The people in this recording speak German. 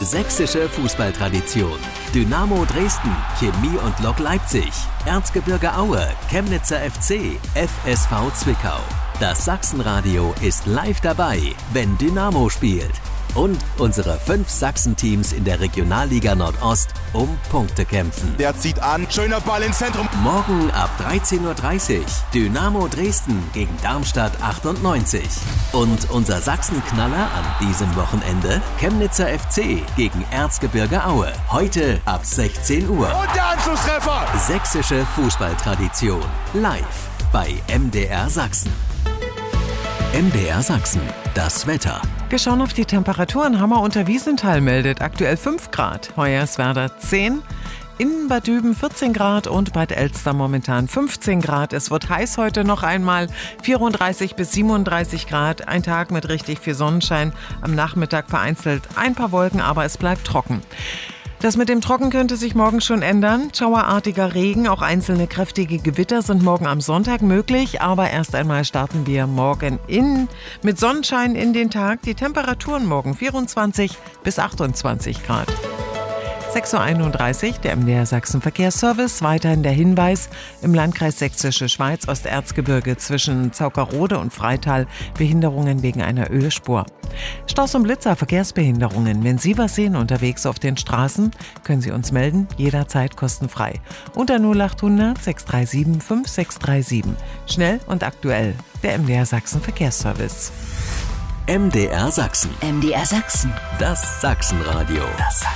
Sächsische Fußballtradition. Dynamo Dresden, Chemie und Lok Leipzig, Erzgebirge Aue, Chemnitzer FC, FSV Zwickau. Das Sachsenradio ist live dabei, wenn Dynamo spielt. Und unsere 5 Sachsen-Teams in der Regionalliga Nordost um Punkte kämpfen. Der zieht an, schöner Ball ins Zentrum. Morgen ab 13:30 Uhr Dynamo Dresden gegen Darmstadt 98. Und unser Sachsenknaller an diesem Wochenende, Chemnitzer FC gegen Erzgebirge Aue. Heute ab 16 Uhr. Und der Anschlusstreffer! Sächsische Fußballtradition. Live bei MDR Sachsen. MDR Sachsen. Das Wetter. Wir schauen auf die Temperaturen. Hammer unter Wiesenthal meldet aktuell 5 Grad. Hoyerswerda 10. In Bad Düben 14 Grad und Bad Elster momentan 15 Grad. Es wird heiß heute noch einmal. 34 bis 37 Grad. Ein Tag mit richtig viel Sonnenschein. Am Nachmittag vereinzelt ein paar Wolken, aber es bleibt trocken. Das mit dem Trocken könnte sich morgen schon ändern. Schauerartiger Regen, auch einzelne kräftige Gewitter sind morgen am Sonntag möglich. Aber erst einmal starten wir morgen mit Sonnenschein in den Tag. Die Temperaturen morgen 24 bis 28 Grad. 6:31 Uhr, der MDR Sachsen Verkehrsservice. Weiterhin der Hinweis, im Landkreis Sächsische Schweiz, Osterzgebirge zwischen Zaukerode und Freital Behinderungen wegen einer Ölspur. Staus und Blitzer, Verkehrsbehinderungen. Wenn Sie was sehen unterwegs auf den Straßen, können Sie uns melden, jederzeit kostenfrei. Unter 0800 637 5637. Schnell und aktuell, der MDR Sachsen Verkehrsservice. MDR Sachsen. MDR Sachsen. Das Sachsenradio.